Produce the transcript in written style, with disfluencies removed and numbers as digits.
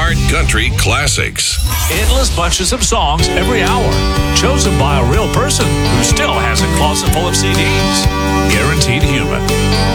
Ironheart Country Classics. Endless bunches of songs every hour, chosen by a real person who still has a closet full of CDs.